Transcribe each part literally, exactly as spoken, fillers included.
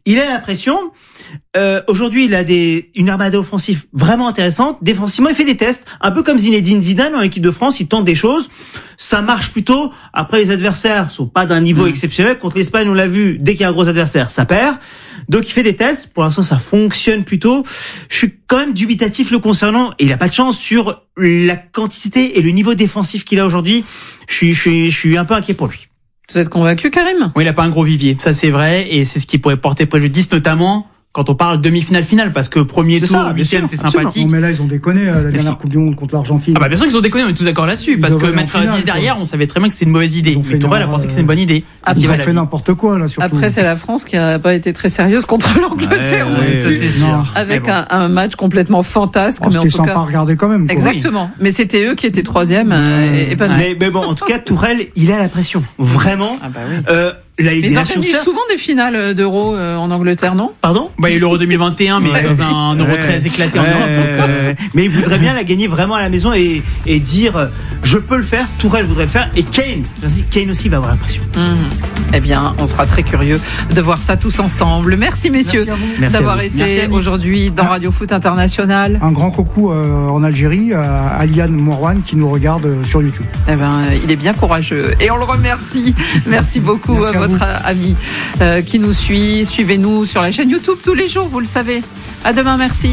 il a la pression. Euh, aujourd'hui, il a des, une armada offensive vraiment intéressante. Défensivement, il fait des tests, un peu comme Zinedine Zidane en équipe de France. Il tente des choses, ça marche plutôt. Après, les adversaires sont pas d'un niveau mmh. exceptionnel. Contre l'Espagne, on l'a vu, dès qu'il y a un gros adversaire, ça perd. Donc, il fait des tests. Pour l'instant, ça fonctionne plutôt. Je suis quand même dubitatif le concernant, et il a pas de chance sur la quantité et le niveau défensif qu'il a aujourd'hui. Je suis, je suis, je suis un peu inquiet pour lui. Vous êtes convaincu, Karim? Oui, il a pas un gros vivier, ça c'est vrai, et c'est ce qui pourrait porter préjudice, notamment quand on parle demi-finale-finale, parce que premier c'est tour, ça, huitième, c'est sympathique. Non, mais là, ils ont déconné, euh, la dernière Coupe du Monde contre l'Argentine. Ah bah bien sûr qu'ils ont déconné, on est tous d'accord là-dessus, Ils parce que devraient mettre en finale, dix derrière, quoi. on savait très bien que c'était une mauvaise idée. Mais Tourelle a pensé que c'était une bonne idée. Ah, ils ont fait n'importe quoi, là, surtout. Après, c'est la France qui a pas été très sérieuse contre l'Angleterre. Ouais, ouais, ça c'est sûr. Avec bon. un, un match complètement fantasque. Oh, mais en c'était tout sympa cas... à regarder quand même. Quoi. Exactement. Oui. Mais c'était eux qui étaient troisième euh, et, et pas nous. Mais, mais bon, en tout cas, Tourelle, il a la pression. Vraiment. Ah bah oui. Euh, La Ligue mais des ils ont Nations, gagné souvent des finales d'Euro euh, en Angleterre, non? Pardon? Bah, il y a eu l'Euro deux mille vingt et un, mais ouais. dans un Euro ouais. très éclaté ouais. en Europe. Donc, euh... Mais il voudrait bien la gagner vraiment à la maison et, et dire, je peux le faire, Tourelle voudrait le faire, et Kane, Kane aussi va avoir la pression. Mmh. Eh bien, on sera très curieux de voir ça tous ensemble. Merci, messieurs, Merci d'avoir été aujourd'hui dans Radio Foot International. Un grand coucou euh, en Algérie à Aliane Mourwan qui nous regarde euh, sur YouTube. Eh ben, il est bien courageux et on le remercie. Merci beaucoup Merci à, à votre vous. ami euh, qui nous suit. Suivez-nous sur la chaîne YouTube tous les jours, vous le savez. À demain, merci.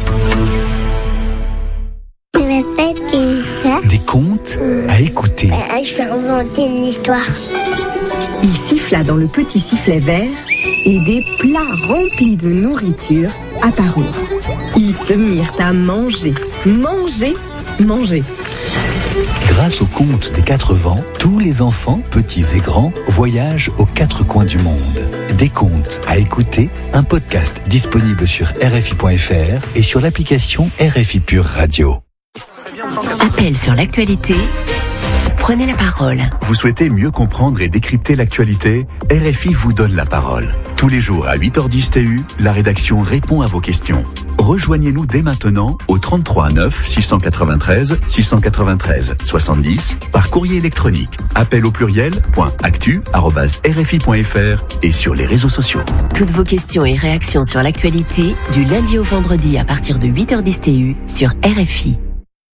Des contes à écouter. Je vais inventer une histoire. Il siffla dans le petit sifflet vert et des plats remplis de nourriture apparurent. Ils se mirent à manger, manger, manger. Grâce au conte des quatre vents, tous les enfants, petits et grands, voyagent aux quatre coins du monde. Des contes à écouter, un podcast disponible sur R F I point F R et sur l'application R F I Pure Radio. Appel sur l'actualité. Prenez la parole. Vous souhaitez mieux comprendre et décrypter l'actualité? R F I vous donne la parole. Tous les jours à huit heures dix T U, la rédaction répond à vos questions. Rejoignez-nous dès maintenant au trente-trois neuf six cent quatre-vingt-treize six cent quatre-vingt-treize soixante-dix par courrier électronique. Appel au pluriel point actu arobase R F I point F R et sur les réseaux sociaux. Toutes vos questions et réactions sur l'actualité du lundi au vendredi à partir de huit heures dix T U sur R F I.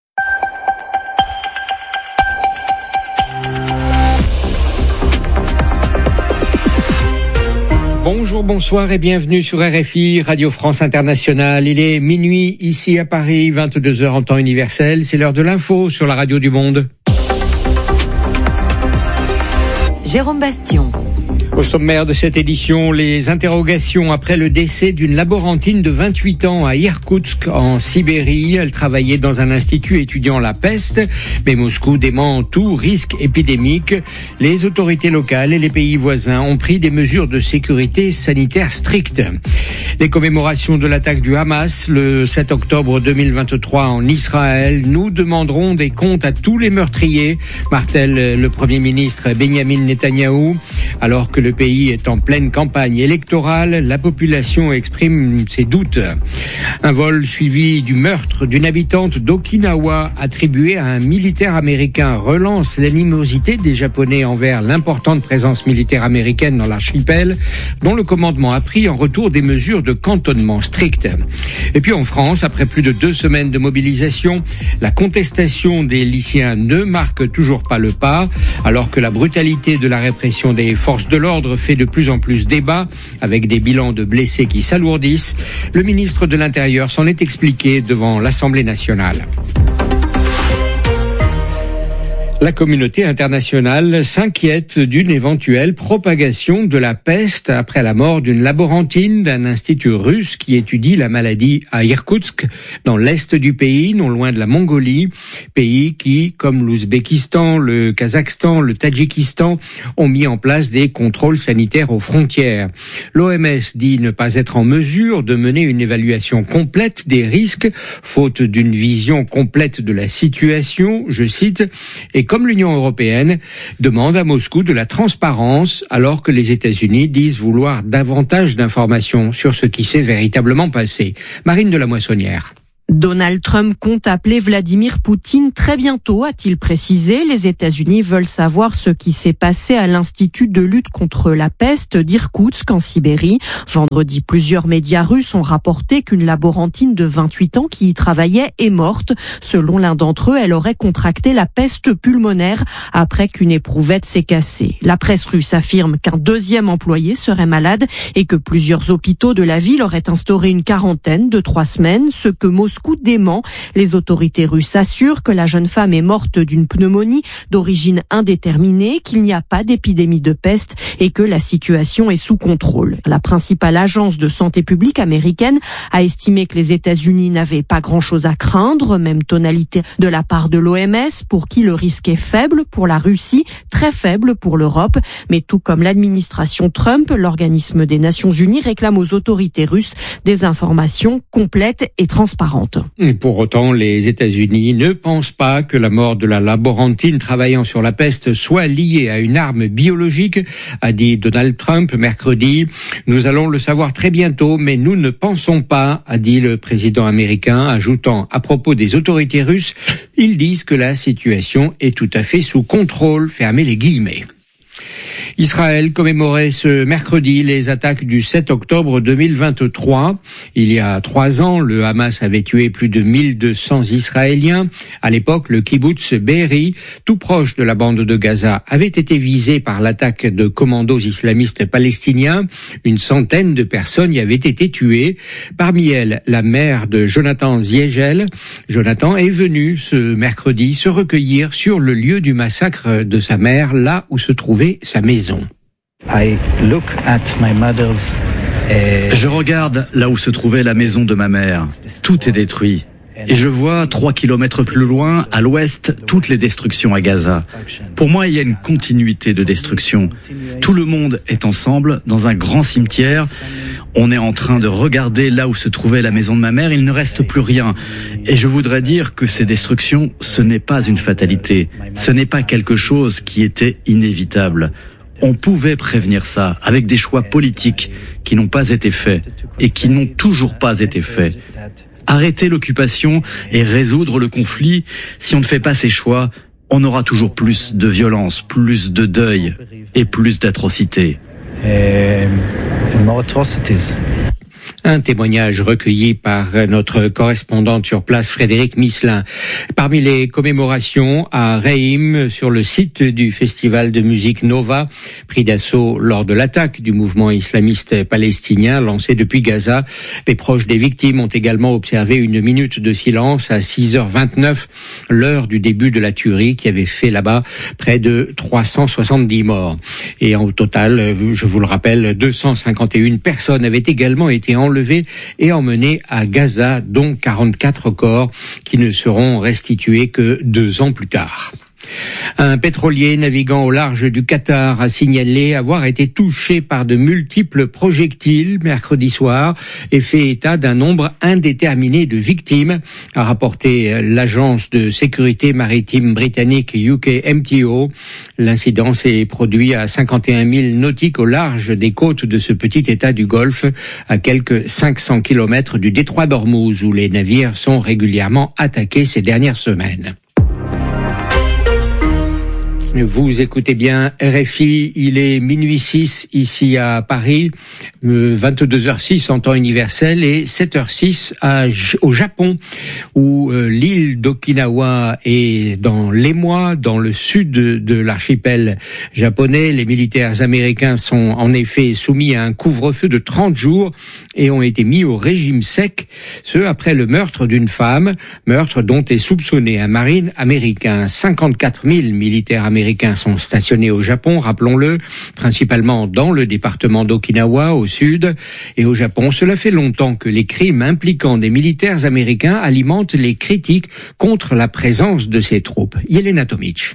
Bonjour, bonsoir et bienvenue sur R F I, Radio France Internationale. Il est minuit ici à Paris, vingt-deux heures en temps universel. C'est l'heure de l'info sur la radio du monde. Jérôme Bastion. Au sommaire de cette édition, les interrogations après le décès d'une laborantine de vingt-huit ans à Irkoutsk, en Sibérie. Elle travaillait dans un institut étudiant la peste, mais Moscou dément tout risque épidémique. Les autorités locales et les pays voisins ont pris des mesures de sécurité sanitaire strictes. Les commémorations de l'attaque du Hamas le sept octobre deux mille vingt-trois en Israël. Nous demanderons des comptes à tous les meurtriers, martèle le Premier ministre Benyamin Netanyahou. Alors que le pays est en pleine campagne électorale, la population exprime ses doutes. Un vol suivi du meurtre d'une habitante d'Okinawa attribué à un militaire américain relance l'animosité des Japonais envers l'importante présence militaire américaine dans l'archipel, dont le commandement a pris en retour des mesures de cantonnement strictes. Et puis en France, après plus de deux semaines de mobilisation, la contestation des lycéens ne marque toujours pas le pas, alors que la brutalité de la répression des forces de l'ordre fait de plus en plus débat, avec des bilans de blessés qui s'alourdissent. Le ministre de l'Intérieur s'en est expliqué devant l'Assemblée nationale. La communauté internationale s'inquiète d'une éventuelle propagation de la peste après la mort d'une laborantine d'un institut russe qui étudie la maladie à Irkoutsk, dans l'est du pays, non loin de la Mongolie, pays qui, comme l'Ouzbékistan, le Kazakhstan, le Tadjikistan, ont mis en place des contrôles sanitaires aux frontières. L'O M S dit ne pas être en mesure de mener une évaluation complète des risques, faute d'une vision complète de la situation, je cite, et comme l'Union européenne demande à Moscou de la transparence, alors que les États-Unis disent vouloir davantage d'informations sur ce qui s'est véritablement passé. Marine de la Moissonnière. Donald Trump compte appeler Vladimir Poutine très bientôt, a-t-il précisé. Les États-Unis veulent savoir ce qui s'est passé à l'Institut de lutte contre la peste d'Irkoutsk en Sibérie. Vendredi, plusieurs médias russes ont rapporté qu'une laborantine de vingt-huit ans qui y travaillait est morte. Selon l'un d'entre eux, elle aurait contracté la peste pulmonaire après qu'une éprouvette s'est cassée. La presse russe affirme qu'un deuxième employé serait malade et que plusieurs hôpitaux de la ville auraient instauré une quarantaine de trois semaines, ce que Moscou dément. Les autorités russes assurent que la jeune femme est morte d'une pneumonie d'origine indéterminée, qu'il n'y a pas d'épidémie de peste et que la situation est sous contrôle. La principale agence de santé publique américaine a estimé que les États-Unis n'avaient pas grand-chose à craindre, même tonalité de la part de l'O M S, pour qui le risque est faible pour la Russie, très faible pour l'Europe. Mais tout comme l'administration Trump, l'organisme des Nations Unies réclame aux autorités russes des informations complètes et transparentes. Pour autant, les États-Unis ne pensent pas que la mort de la laborantine travaillant sur la peste soit liée à une arme biologique, a dit Donald Trump mercredi. Nous allons le savoir très bientôt, mais nous ne pensons pas, a dit le président américain, ajoutant à propos des autorités russes, ils disent que la situation est tout à fait sous contrôle, fermez les guillemets. Israël commémorait ce mercredi les attaques du sept octobre deux mille vingt-trois. Il y a trois ans, le Hamas avait tué plus de mille deux cents Israéliens. À l'époque, le kibbutz Be'eri, tout proche de la bande de Gaza, avait été visé par l'attaque de commandos islamistes palestiniens. Une centaine de personnes y avaient été tuées. Parmi elles, la mère de Jonathan Ziegel. Jonathan est venu ce mercredi se recueillir sur le lieu du massacre de sa mère, là où se trouvait sa maison. I look at my mother's, uh... Je regarde là où se trouvait la maison de ma mère. Tout est détruit. Et je vois trois kilomètres plus loin, à l'ouest, toutes les destructions à Gaza. Pour moi, il y a une continuité de destruction. Tout le monde est ensemble dans un grand cimetière. On est en train de regarder là où se trouvait la maison de ma mère. Il ne reste plus rien. Et je voudrais dire que ces destructions, ce n'est pas une fatalité. Ce n'est pas quelque chose qui était inévitable. On pouvait prévenir ça avec des choix politiques qui n'ont pas été faits et qui n'ont toujours pas été faits. Arrêter l'occupation et résoudre le conflit, si on ne fait pas ces choix, on aura toujours plus de violence, plus de deuil et plus d'atrocités. Un témoignage recueilli par notre correspondante sur place, Frédéric Misselin. Parmi les commémorations à Reim, sur le site du festival de musique Nova, pris d'assaut lors de l'attaque du mouvement islamiste palestinien lancé depuis Gaza. Les proches des victimes ont également observé une minute de silence à six heures vingt-neuf, l'heure du début de la tuerie qui avait fait là-bas près de trois cent soixante-dix morts. Et au total, je vous le rappelle, deux cent cinquante et une personnes avaient également été enlevés et emmenés à Gaza, dont quarante-quatre corps qui ne seront restitués que deux ans plus tard. Un pétrolier naviguant au large du Qatar a signalé avoir été touché par de multiples projectiles mercredi soir et fait état d'un nombre indéterminé de victimes, a rapporté l'agence de sécurité maritime britannique U K M T O. L'incident s'est produit à cinquante et un milles nautiques au large des côtes de ce petit état du Golfe, à quelques cinq cents kilomètres du détroit d'Ormuz, où les navires sont régulièrement attaqués ces dernières semaines. Vous écoutez bien R F I, il est minuit six ici à Paris, vingt-deux heures six en temps universel et sept heures six à, au Japon, où euh, l'île d'Okinawa est dans l'émoi, dans le sud de, de l'archipel japonais. Les militaires américains sont en effet soumis à un couvre-feu de trente jours et ont été mis au régime sec, ce après le meurtre d'une femme, meurtre dont est soupçonné un marine américain. cinquante-quatre mille militaires américains Américains sont stationnés au Japon, rappelons-le, principalement dans le département d'Okinawa, au sud. Et au Japon, cela fait longtemps que les crimes impliquant des militaires américains alimentent les critiques contre la présence de ces troupes. Yelena Tomic.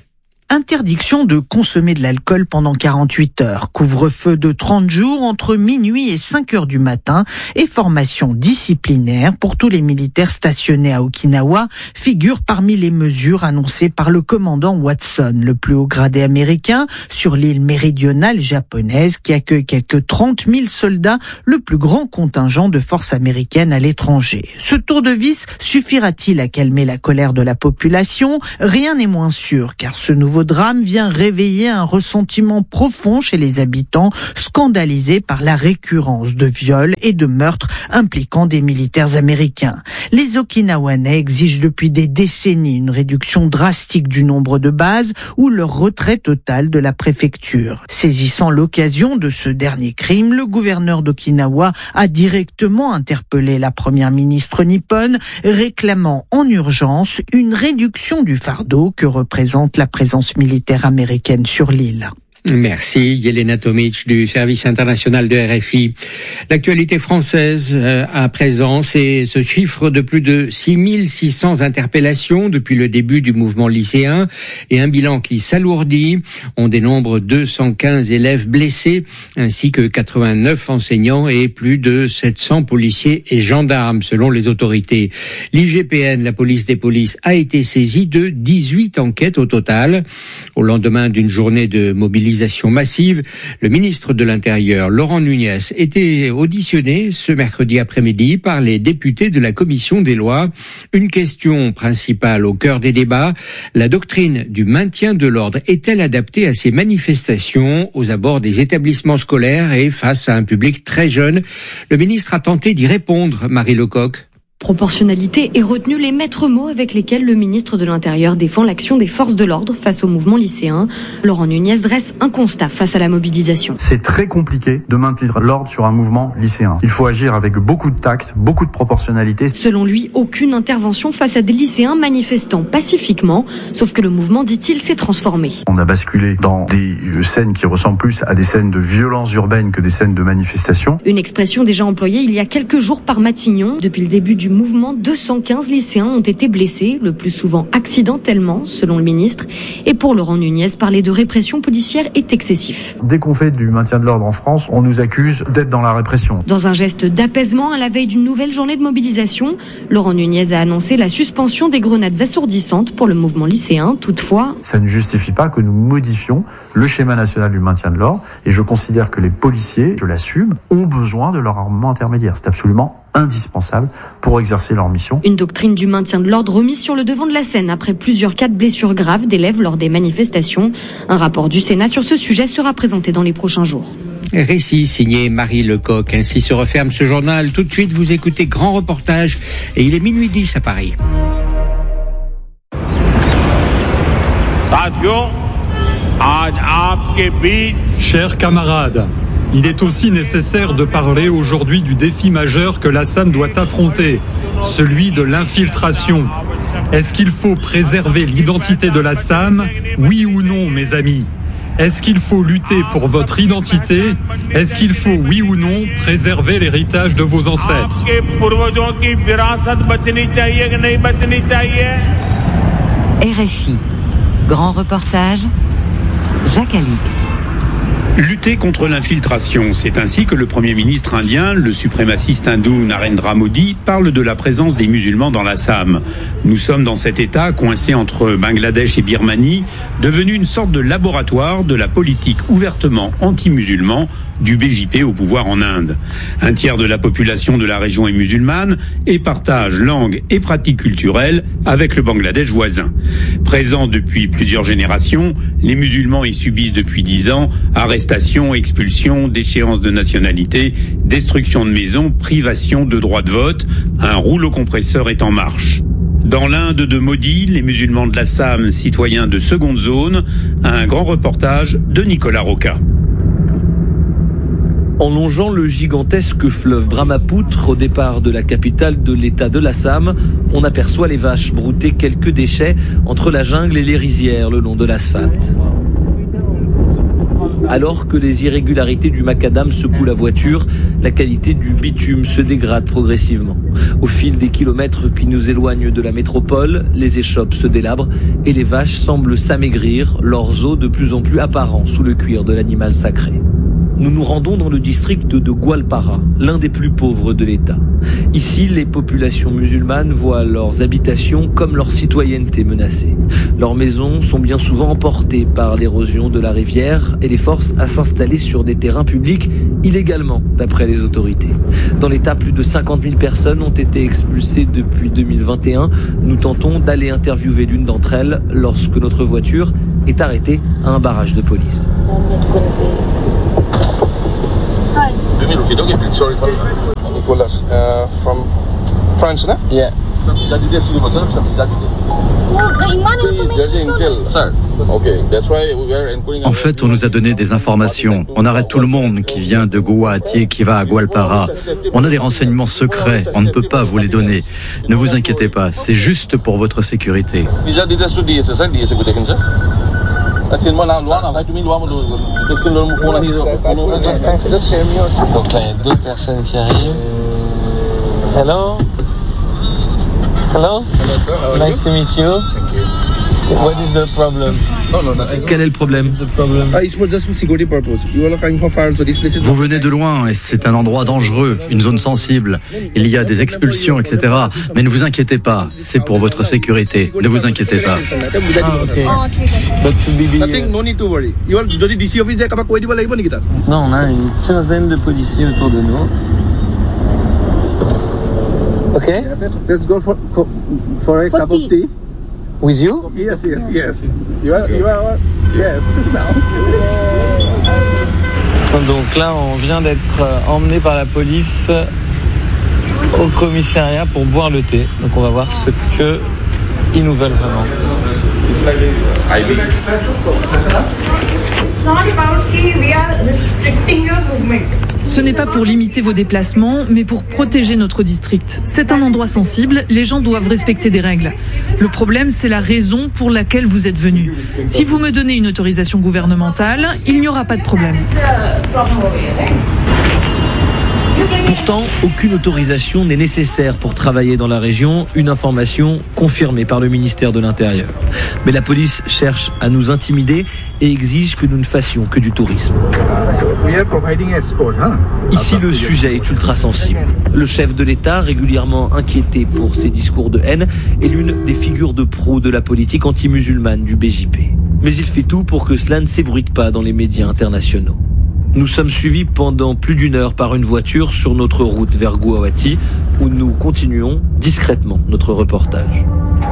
Interdiction de consommer de l'alcool pendant quarante-huit heures, couvre-feu de trente jours entre minuit et cinq heures du matin et formation disciplinaire pour tous les militaires stationnés à Okinawa figurent parmi les mesures annoncées par le commandant Watson, le plus haut gradé américain, sur l'île méridionale japonaise qui accueille quelques trente mille soldats, le plus grand contingent de forces américaines à l'étranger. Ce tour de vis suffira-t-il à calmer la colère de la population ? Rien n'est moins sûr, car ce nouveau drame vient réveiller un ressentiment profond chez les habitants, scandalisés par la récurrence de viols et de meurtres impliquant des militaires américains. Les Okinawanais exigent depuis des décennies une réduction drastique du nombre de bases ou leur retrait total de la préfecture. Saisissant l'occasion de ce dernier crime, le gouverneur d'Okinawa a directement interpellé la première ministre nippone, réclamant en urgence une réduction du fardeau que représente la présence militaire américaine sur l'île. Merci Yelena Tomic du service international de R F I. L'actualité française euh, à présent, c'est ce chiffre de plus de six mille six cents interpellations depuis le début du mouvement lycéen et un bilan qui s'alourdit. On dénombre deux cent quinze élèves blessés ainsi que quatre-vingt-neuf enseignants et plus de sept cents policiers et gendarmes selon les autorités. L'I G P N, la police des polices, a été saisie de dix-huit enquêtes au total. Au lendemain d'une journée de mobilisation massive, le ministre de l'Intérieur, Laurent Nunez, était auditionné ce mercredi après-midi par les députés de la Commission des lois. Une question principale au cœur des débats, la doctrine du maintien de l'ordre est-elle adaptée à ces manifestations aux abords des établissements scolaires et face à un public très jeune? Le ministre a tenté d'y répondre, Marie Lecoq. Proportionnalité et retenu, les maîtres mots avec lesquels le ministre de l'Intérieur défend l'action des forces de l'ordre face au mouvement lycéen. Laurent Nunez dresse un constat face à la mobilisation. C'est très compliqué de maintenir l'ordre sur un mouvement lycéen. Il faut agir avec beaucoup de tact, beaucoup de proportionnalité. Selon lui, aucune intervention face à des lycéens manifestant pacifiquement, sauf que le mouvement, dit-il, s'est transformé. On a basculé dans des scènes qui ressemblent plus à des scènes de violence urbaine que des scènes de manifestation. Une expression déjà employée il y a quelques jours par Matignon. Depuis le début du mouvement, deux cent quinze lycéens ont été blessés, le plus souvent accidentellement, selon le ministre. Et pour Laurent Nunez, parler de répression policière est excessif. Dès qu'on fait du maintien de l'ordre en France, on nous accuse d'être dans la répression. Dans un geste d'apaisement à la veille d'une nouvelle journée de mobilisation, Laurent Nunez a annoncé la suspension des grenades assourdissantes pour le mouvement lycéen. Toutefois, ça ne justifie pas que nous modifions le schéma national du maintien de l'ordre. Et je considère que les policiers, je l'assume, ont besoin de leur armement intermédiaire. C'est absolument indispensable pour exercer leur mission. Une doctrine du maintien de l'ordre remise sur le devant de la scène après plusieurs cas de blessures graves d'élèves lors des manifestations. Un rapport du Sénat sur ce sujet sera présenté dans les prochains jours. Récit signé Marie Lecoq. Ainsi se referme ce journal. Tout de suite, vous écoutez Grand Reportage et il est minuit dix à Paris. Chers camarades, il est aussi nécessaire de parler aujourd'hui du défi majeur que l'Assam doit affronter, celui de l'infiltration. Est-ce qu'il faut préserver l'identité de l'Assam? Oui ou non, mes amis? Est-ce qu'il faut lutter pour votre identité? Est-ce qu'il faut, oui ou non, préserver l'héritage de vos ancêtres? R F I, Grand Reportage, Jacques Alix. Lutter contre l'infiltration, c'est ainsi que le Premier ministre indien, le suprémaciste hindou Narendra Modi, parle de la présence des musulmans dans l'Assam. Nous sommes dans cet État coincé entre Bangladesh et Birmanie, devenu une sorte de laboratoire de la politique ouvertement anti-musulman du B J P au pouvoir en Inde. Un tiers de la population de la région est musulmane et partage langue et pratiques culturelles avec le Bangladesh voisin. Présents depuis plusieurs générations, les musulmans y subissent depuis dix ans arrestations, expulsions, déchéances de nationalité, destruction de maisons, privation de droit de vote. Un rouleau compresseur est en marche. Dans l'Inde de Modi, les musulmans de l'Assam, citoyens de seconde zone, un grand reportage de Nicolas Roca. En longeant le gigantesque fleuve Brahmapoutre au départ de la capitale de l'état de l'Assam, on aperçoit les vaches brouter quelques déchets entre la jungle et les rizières le long de l'asphalte. Alors que les irrégularités du macadam secouent la voiture, la qualité du bitume se dégrade progressivement. Au fil des kilomètres qui nous éloignent de la métropole, les échoppes se délabrent et les vaches semblent s'amaigrir, leurs os de plus en plus apparents sous le cuir de l'animal sacré. Nous nous rendons dans le district de Goalpara, l'un des plus pauvres de l'État. Ici, les populations musulmanes voient leurs habitations comme leur citoyenneté menacée. Leurs maisons sont bien souvent emportées par l'érosion de la rivière et les forcent à s'installer sur des terrains publics illégalement, d'après les autorités. Dans l'État, plus de cinquante mille personnes ont été expulsées depuis deux mille vingt et un. Nous tentons d'aller interviewer l'une d'entre elles lorsque notre voiture est arrêtée à un barrage de police. Sorry for Nicolas uh, from France, no? Yeah. En fait, on nous a donné des informations. On arrête tout le monde qui vient de Gouaati et qui va à Goalpara. On a des renseignements secrets. On ne peut pas vous les donner. Ne vous inquiétez pas. C'est juste pour votre sécurité. Donc là, il y a d'autres personnes qui arrivent. Hello. Hello. Nice to meet you. What is the problem? Quel est le problème? Vous venez de loin et c'est un endroit dangereux, une zone sensible. Il y a des expulsions, et cetera. Mais ne vous inquiétez pas, c'est pour votre sécurité. Ne vous inquiétez pas. Ah, okay. Non, on a une quinzaine de policiers autour de nous. Ok. Let's go for, for, for a cup of tea. With you? Yes, yes, yes. You are, you are, yes. Donc là, on vient d'être emmené par la police au commissariat pour boire le thé. Donc on va voir ce que ils nous veulent vraiment. Ce n'est pas pour limiter vos déplacements, mais pour protéger notre district. C'est un endroit sensible, les gens doivent respecter des règles. Le problème, c'est la raison pour laquelle vous êtes venus. Si vous me donnez une autorisation gouvernementale, il n'y aura pas de problème. Pourtant, aucune autorisation n'est nécessaire pour travailler dans la région, une information confirmée par le ministère de l'Intérieur. Mais la police cherche à nous intimider et exige que nous ne fassions que du tourisme. Ici, le sujet est ultra sensible. Le chef de l'État, régulièrement inquiété pour ses discours de haine, est l'une des figures de proue de la politique anti-musulmane du B J P. Mais il fait tout pour que cela ne s'ébruite pas dans les médias internationaux. Nous sommes suivis pendant plus d'une heure par une voiture sur notre route vers Gouaati, où nous continuons discrètement notre reportage.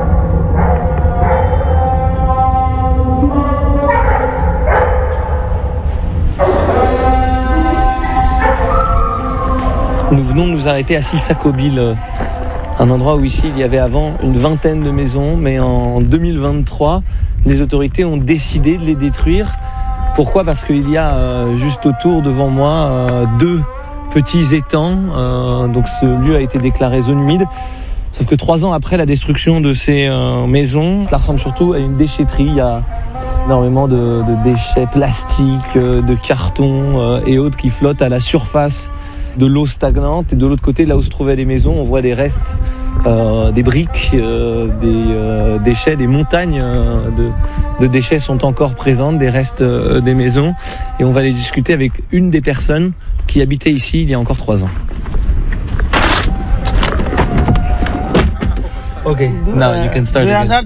Nous venons de nous arrêter à Sissakobil, un endroit où ici il y avait avant une vingtaine de maisons, mais en deux mille vingt-trois, les autorités ont décidé de les détruire. Pourquoi? Parce qu'il y a euh, juste autour, devant moi, euh, deux petits étangs. Euh, donc ce lieu a été déclaré zone humide. Sauf que trois ans après la destruction de ces euh, maisons, cela ressemble surtout à une déchetterie. Il y a énormément de, de déchets plastiques, euh, de cartons euh, et autres qui flottent à la surface de l'eau stagnante. Et de l'autre côté, là où se trouvaient les maisons, on voit des restes, euh, des briques, euh, des euh, déchets, des montagnes euh, de, de déchets sont encore présentes, des restes euh, des maisons. Et on va aller discuter avec une des personnes qui habitait ici il y a encore trois ans. Okay, now you can start again.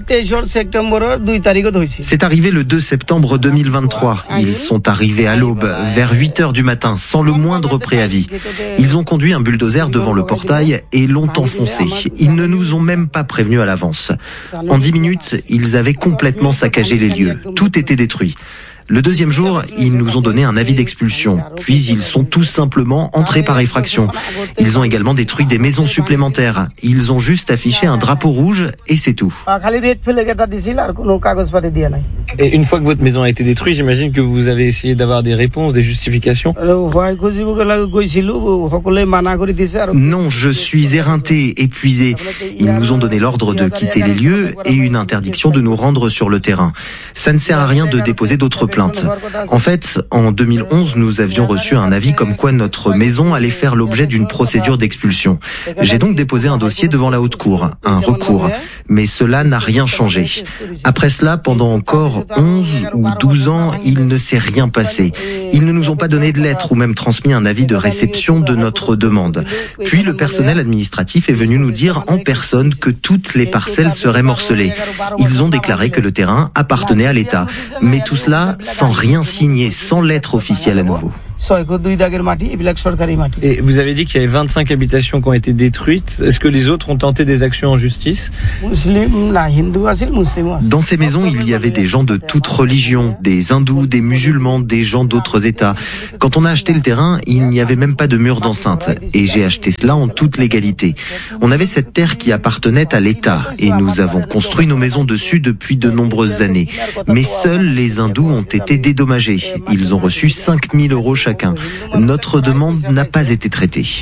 C'est arrivé le deux septembre deux mille vingt-trois. Ils sont arrivés à l'aube, vers huit heures du matin, sans le moindre préavis. Ils ont conduit un bulldozer devant le portail et l'ont enfoncé. Ils ne nous ont même pas prévenus à l'avance. En dix minutes, ils avaient complètement saccagé les lieux. Tout était détruit. Le deuxième jour, ils nous ont donné un avis d'expulsion. Puis ils sont tout simplement entrés par effraction. Ils ont également détruit des maisons supplémentaires. Ils ont juste affiché un drapeau rouge et c'est tout. Et une fois que votre maison a été détruite, j'imagine que vous avez essayé d'avoir des réponses, des justifications? Non, je suis éreinté, épuisé. Ils nous ont donné l'ordre de quitter les lieux et une interdiction de nous rendre sur le terrain. Ça ne sert à rien de déposer d'autres plaintes. plainte. En fait, en deux mille onze, nous avions reçu un avis comme quoi notre maison allait faire l'objet d'une procédure d'expulsion. J'ai donc déposé un dossier devant la haute cour, un recours. Mais cela n'a rien changé. Après cela, pendant encore onze ou douze ans, il ne s'est rien passé. Ils ne nous ont pas donné de lettre ou même transmis un avis de réception de notre demande. Puis le personnel administratif est venu nous dire en personne que toutes les parcelles seraient morcelées. Ils ont déclaré que le terrain appartenait à l'État. Mais tout cela sans rien signer, sans lettre officielle à nouveau. Et vous avez dit qu'il y avait vingt-cinq habitations qui ont été détruites. Est-ce que les autres ont tenté des actions en justice? Dans ces maisons, il y avait des gens de toutes religions, des hindous, des musulmans, des gens d'autres États. Quand on a acheté le terrain, il n'y avait même pas de mur d'enceinte. Et j'ai acheté cela en toute légalité. On avait cette terre qui appartenait à l'État et nous avons construit nos maisons dessus depuis de nombreuses années. Mais seuls les hindous ont été dédommagés. Ils ont reçu cinq mille euros chacun. Notre demande n'a pas été traitée.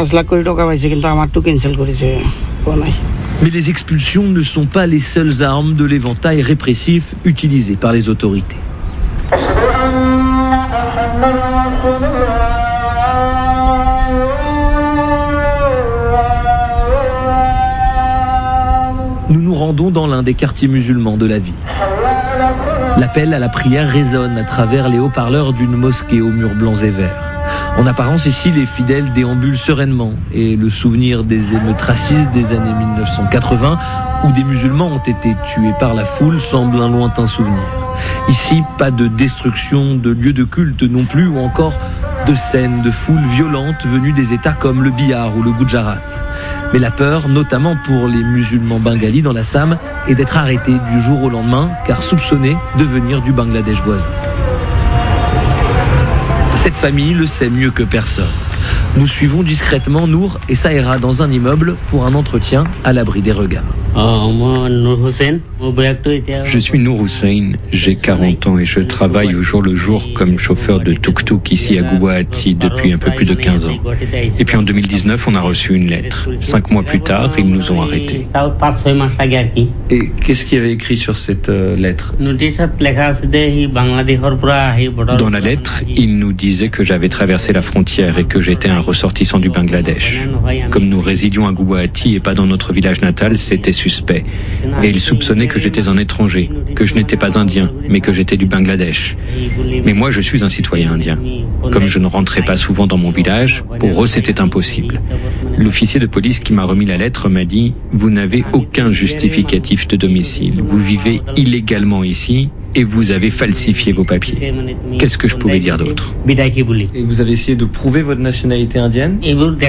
Mais les expulsions ne sont pas les seules armes de l'éventail répressif utilisé par les autorités. Nous nous rendons dans l'un des quartiers musulmans de la ville. L'appel à la prière résonne à travers les haut-parleurs d'une mosquée aux murs blancs et verts. En apparence, ici, les fidèles déambulent sereinement et le souvenir des émeutes racistes des années mille neuf cent quatre-vingts où des musulmans ont été tués par la foule semble un lointain souvenir. Ici, pas de destruction de lieux de culte non plus ou encore de scènes de foules violentes venues des États comme le Bihar ou le Gujarat. Mais la peur, notamment pour les musulmans bengalis dans l'Assam, est d'être arrêtés du jour au lendemain, car soupçonnés de venir du Bangladesh voisin. Cette famille le sait mieux que personne. Nous suivons discrètement Nour et Saïra dans un immeuble pour un entretien à l'abri des regards. Je suis Nour Hussein, j'ai quarante ans et je travaille au jour le jour comme chauffeur de tuk-tuk ici à Guwahati depuis un peu plus de quinze ans. Et puis en deux mille dix-neuf, on a reçu une lettre. Cinq mois plus tard, ils nous ont arrêtés. Et qu'est-ce qu'il y avait écrit sur cette euh, lettre? Dans la lettre, il nous disait que j'avais traversé la frontière et que j'étais un ressortissant du Bangladesh. Comme nous résidions à Guwahati et pas dans notre village natal, c'était suspect. Et ils soupçonnaient que j'étais un étranger, que je n'étais pas indien, mais que j'étais du Bangladesh. Mais moi, je suis un citoyen indien. Comme je ne rentrais pas souvent dans mon village, pour eux, c'était impossible. L'officier de police qui m'a remis la lettre m'a dit « Vous n'avez aucun justificatif de domicile. Vous vivez illégalement ici et vous avez falsifié vos papiers. » Qu'est-ce que je pouvais dire d'autre? Et vous avez essayé de prouver votre nationalité indienne?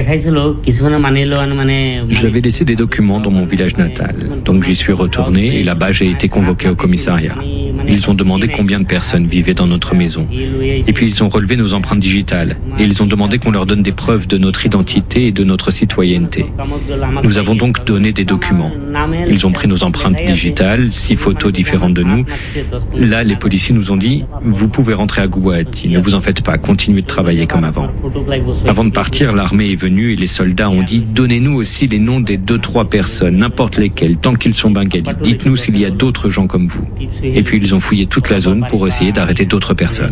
J'avais laissé des documents dans mon village natal. Donc j'y suis retourné et là-bas j'ai été convoqué au commissariat. Ils ont demandé combien de personnes vivaient dans notre maison. Et puis ils ont relevé nos empreintes digitales. Et ils ont demandé qu'on leur donne des preuves de notre identité et de notre citoyenneté. Nous avons donc donné des documents. Ils ont pris nos empreintes digitales, six photos différentes de nous. Là, les policiers nous ont dit « Vous pouvez rentrer à Guwahati, ne vous en faites pas, continuez de travailler comme avant. » Avant de partir, l'armée est venue et les soldats ont dit « Donnez-nous aussi les noms des deux, trois personnes, n'importe lesquelles, tant qu'ils sont bengalis. Dites-nous s'il y a d'autres gens comme vous. » Et puis ils ont fouillé toute la zone pour essayer d'arrêter d'autres personnes.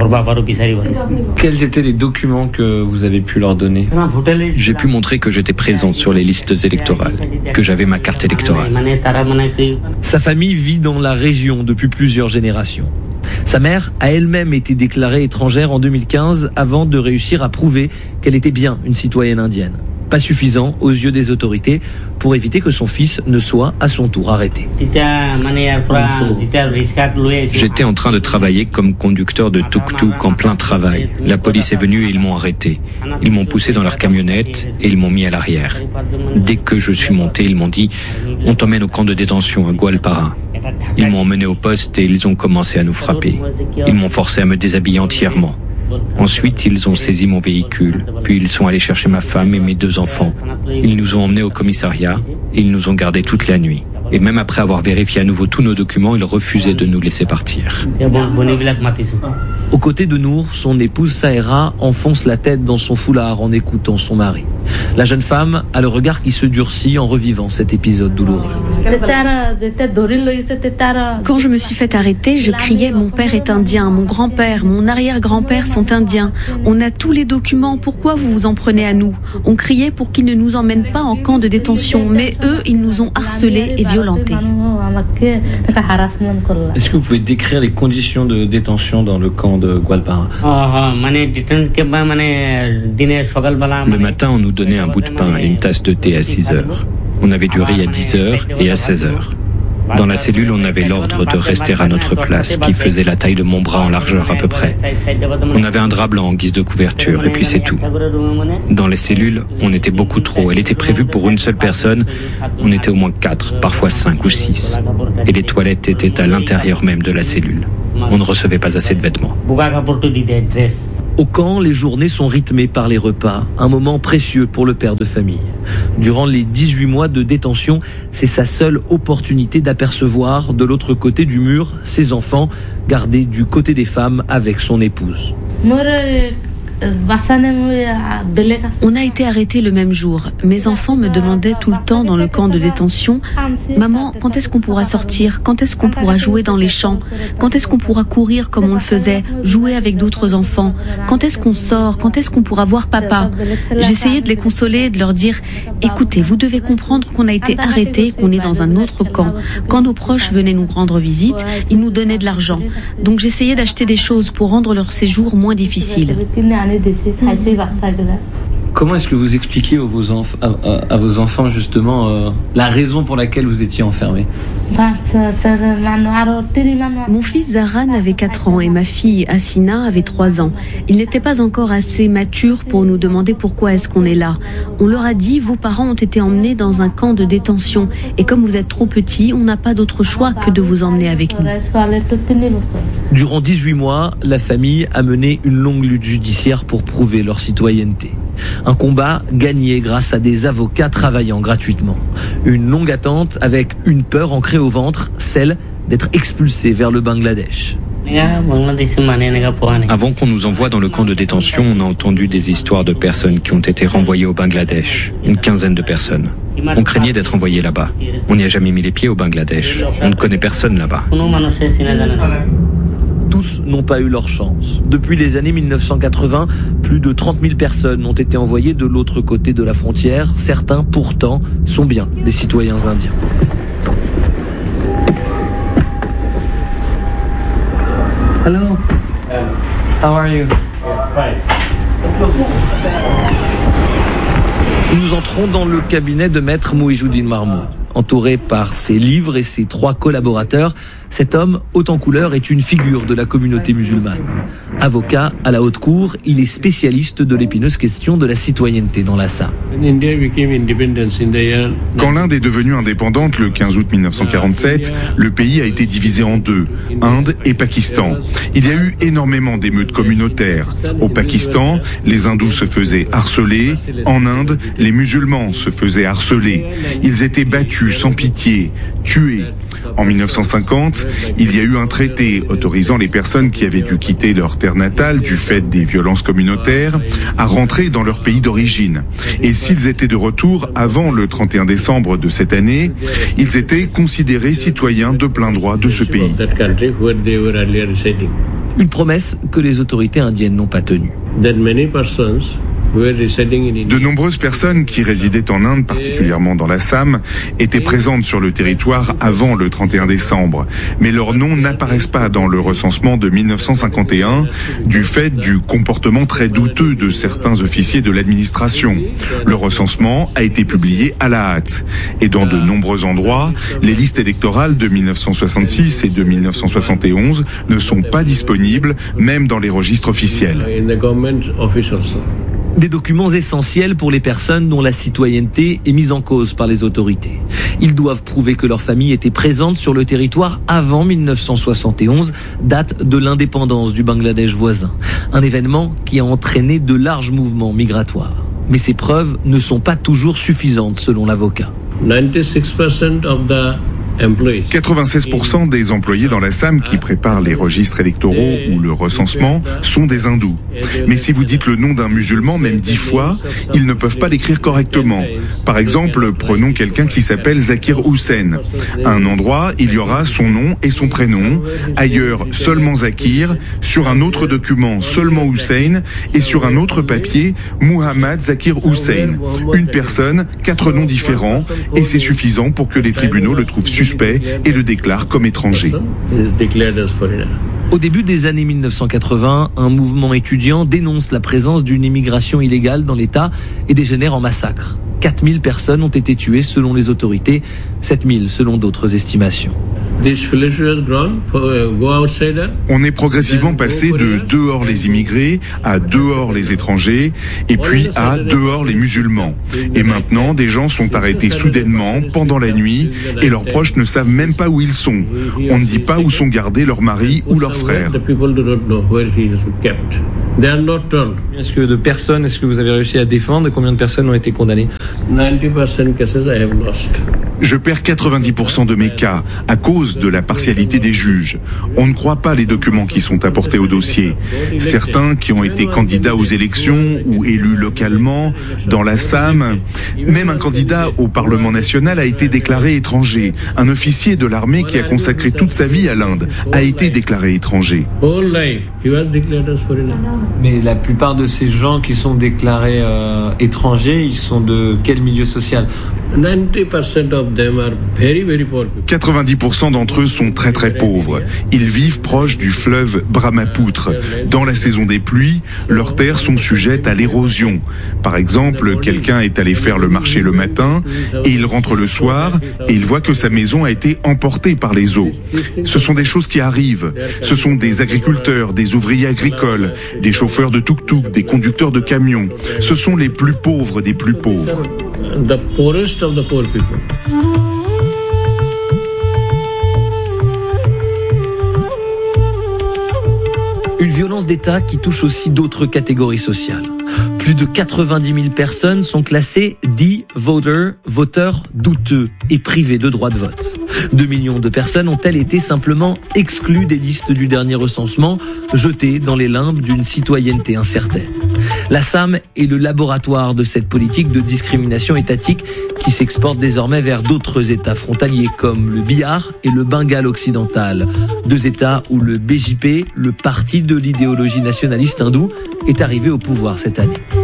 Quels étaient les documents que vous avez pu leur donner? J'ai pu montrer que j'étais présent sur les listes électorales, que j'avais ma carte électorale. Sa famille vit dans la région depuis plusieurs générations. Sa mère a elle-même été déclarée étrangère en deux mille quinze avant de réussir à prouver qu'elle était bien une citoyenne indienne. Pas suffisant aux yeux des autorités pour éviter que son fils ne soit à son tour arrêté. J'étais en train de travailler comme conducteur de tuk-tuk en plein travail. La police est venue et ils m'ont arrêté. Ils m'ont poussé dans leur camionnette et ils m'ont mis à l'arrière. Dès que je suis monté, ils m'ont dit « On t'emmène au camp de détention à Goalpara ». Ils m'ont emmené au poste et ils ont commencé à nous frapper. Ils m'ont forcé à me déshabiller entièrement. Ensuite, ils ont saisi mon véhicule, puis ils sont allés chercher ma femme et mes deux enfants. Ils nous ont emmenés au commissariat et ils nous ont gardés toute la nuit. Et même après avoir vérifié à nouveau tous nos documents, ils refusaient de nous laisser partir. Aux côtés de Nour, son épouse Sahera enfonce la tête dans son foulard en écoutant son mari. La jeune femme a le regard qui se durcit en revivant cet épisode douloureux. Quand je me suis fait arrêter, je criais « Mon père est indien, mon grand-père, mon arrière-grand-père sont indiens. On a tous les documents, pourquoi vous vous en prenez à nous ?» On criait pour qu'ils ne nous emmènent pas en camp de détention, mais eux, ils nous ont harcelés et violentés. Est-ce que vous pouvez décrire les conditions de détention dans le camp de Gwalpara? Le matin, on nous donnait un bout de pain et une tasse de thé à six heures. On avait du riz à dix heures et à seize heures. Dans la cellule, on avait l'ordre de rester à notre place, qui faisait la taille de mon bras en largeur à peu près. On avait un drap blanc en guise de couverture, et puis c'est tout. Dans les cellules, on était beaucoup trop. Elle était prévue pour une seule personne. On était au moins quatre, parfois cinq ou six. Et les toilettes étaient à l'intérieur même de la cellule. On ne recevait pas assez de vêtements. Au camp, les journées sont rythmées par les repas, un moment précieux pour le père de famille. Durant les dix-huit mois de détention, c'est sa seule opportunité d'apercevoir, de l'autre côté du mur, ses enfants, gardés du côté des femmes avec son épouse. On a été arrêtés le même jour. Mes enfants me demandaient tout le temps dans le camp de détention « Maman, quand est-ce qu'on pourra sortir? Quand est-ce qu'on pourra jouer dans les champs? Quand est-ce qu'on pourra courir comme on le faisait? Jouer avec d'autres enfants? Quand est-ce qu'on sort? Quand est-ce qu'on pourra voir papa ?» J'essayais de les consoler et de leur dire « Écoutez, vous devez comprendre qu'on a été arrêtés, qu'on est dans un autre camp. Quand nos proches venaient nous rendre visite, ils nous donnaient de l'argent. Donc j'essayais d'acheter des choses pour rendre leur séjour moins difficile. » Comment est-ce que vous expliquez à vos, enf- à, à, à vos enfants justement euh, la raison pour laquelle vous étiez enfermé? Mon fils Zaran avait quatre ans et ma fille Assina avait trois ans. Ils n'étaient pas encore assez matures pour nous demander pourquoi est-ce qu'on est là. On leur a dit, vos parents ont été emmenés dans un camp de détention et comme vous êtes trop petits, on n'a pas d'autre choix que de vous emmener avec nous. Durant dix-huit mois, la famille a mené une longue lutte judiciaire pour prouver leur citoyenneté. Un combat gagné grâce à des avocats travaillant gratuitement. Une longue attente avec une peur ancrée au ventre, celle d'être expulsé vers le Bangladesh. Avant qu'on nous envoie dans le camp de détention, on a entendu des histoires de personnes qui ont été renvoyées au Bangladesh. Une quinzaine de personnes. On craignait d'être envoyés là-bas. On n'y a jamais mis les pieds au Bangladesh. On ne connaît personne là-bas. Tous n'ont pas eu leur chance. Depuis les années mille neuf cent quatre-vingts, plus de trente mille personnes ont été envoyées de l'autre côté de la frontière. Certains, pourtant, sont bien des citoyens indiens. Hello. How are you? Nous entrons dans le cabinet de maître Mouhijoudine Mahmoud. Entouré par ses livres et ses trois collaborateurs, cet homme, haut en couleur, est une figure de la communauté musulmane. Avocat à la haute cour, il est spécialiste de l'épineuse question de la citoyenneté dans l'Assam. Quand l'Inde est devenue indépendante le quinze août mille neuf cent quarante-sept, le pays a été divisé en deux, Inde et Pakistan. Il y a eu énormément d'émeutes communautaires. Au Pakistan, les hindous se faisaient harceler. En Inde, les musulmans se faisaient harceler. Ils étaient battus sans pitié, tués. En mille neuf cent cinquante, il y a eu un traité autorisant les personnes qui avaient dû quitter leur terre natale du fait des violences communautaires à rentrer dans leur pays d'origine. Et s'ils étaient de retour avant le trente et un décembre de cette année, ils étaient considérés citoyens de plein droit de ce pays. Une promesse que les autorités indiennes n'ont pas tenue. De nombreuses personnes qui résidaient en Inde, particulièrement dans l'Assam, étaient présentes sur le territoire avant le trente et un décembre. Mais leurs noms n'apparaissent pas dans le recensement de mille neuf cent cinquante et un du fait du comportement très douteux de certains officiers de l'administration. Le recensement a été publié à la hâte. Et dans de nombreux endroits, les listes électorales de mille neuf cent soixante-six et de mille neuf cent soixante et onze ne sont pas disponibles, même dans les registres officiels. Des documents essentiels pour les personnes dont la citoyenneté est mise en cause par les autorités. Ils doivent prouver que leur famille était présente sur le territoire avant mille neuf cent soixante et onze, date de l'indépendance du Bangladesh voisin. Un événement qui a entraîné de larges mouvements migratoires. Mais ces preuves ne sont pas toujours suffisantes selon l'avocat. quatre-vingt-seize pour cent des employés dans l'Assam qui préparent les registres électoraux ou le recensement sont des hindous. Mais si vous dites le nom d'un musulman, même dix fois, ils ne peuvent pas l'écrire correctement. Par exemple, prenons quelqu'un qui s'appelle Zakir Hussain. À un endroit, il y aura son nom et son prénom. Ailleurs, seulement Zakir. Sur un autre document, seulement Hussein. Et sur un autre papier, Muhammad Zakir Hussain. Une personne, quatre noms différents. Et c'est suffisant pour que les tribunaux le trouvent suspect et le déclarent comme étranger. Au début des années mille neuf cent quatre-vingts, un mouvement étudiant dénonce la présence d'une immigration illégale dans l'État et dégénère en massacre. quatre mille personnes ont été tuées selon les autorités, sept mille selon d'autres estimations. On est progressivement passé de dehors les immigrés à dehors les étrangers et puis à dehors les musulmans. Et maintenant, des gens sont arrêtés soudainement pendant la nuit et leurs proches ne savent même pas où ils sont. On ne dit pas où sont gardés leurs maris ou leurs frères. Est-ce que de personnes, est-ce que vous avez réussi à défendre? Combien de personnes ont été condamnées? Je perds quatre-vingt-dix pour cent de mes cas à cause de la partialité des juges. On ne croit pas les documents qui sont apportés au dossier. Certains qui ont été candidats aux élections ou élus localement dans l'Assam, même un candidat au Parlement national a été déclaré étranger. Un officier de l'armée qui a consacré toute sa vie à l'Inde a été déclaré étranger. Mais la plupart de ces gens qui sont déclarés euh, étrangers, ils sont de quel milieu social? quatre-vingt-dix pour cent d'entre eux sont très très pauvres. Ils vivent proches du fleuve Brahmapoutre. Dans la saison des pluies, leurs terres sont sujettes à l'érosion. Par exemple, quelqu'un est allé faire le marché le matin et il rentre le soir et il voit que sa maison a été emportée par les eaux. Ce sont des choses qui arrivent. Ce sont des agriculteurs, des ouvriers agricoles, des chauffeurs de tuk-tuk, des conducteurs de camions. Ce sont les plus pauvres des plus pauvres. The poorest of the poor people. Une violence d'État qui touche aussi d'autres catégories sociales. Plus de quatre-vingt-dix mille personnes sont classées D-voter, voteurs douteux et privés de droit de vote. Deux millions de personnes ont-elles été simplement exclues des listes du dernier recensement, jetées dans les limbes d'une citoyenneté incertaine. L'Assam est le laboratoire de cette politique de discrimination étatique qui s'exporte désormais vers d'autres États frontaliers comme le Bihar et le Bengale occidental. Deux États où le B J P, le parti de l'idéologie nationaliste hindoue, est arrivé au pouvoir cette année.